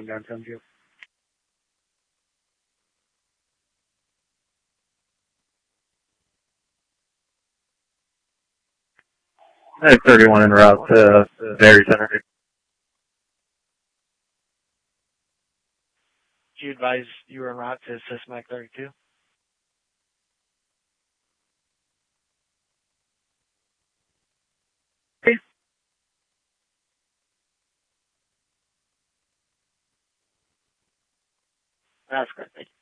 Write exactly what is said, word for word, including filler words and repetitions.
one downtown jail. Hey, thirty-one en route to Berry Center. Do you advise you were en route to Sysmac thirty-two? Okay. That's great. Thank you.